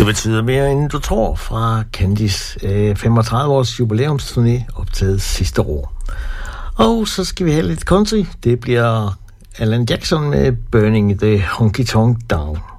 Det betyder mere end du tror fra Candys 35-års jubilæumsturné optaget sidste år. Og så skal vi have lidt country. Det bliver Alan Jackson med Burning the Honky Tonk Down.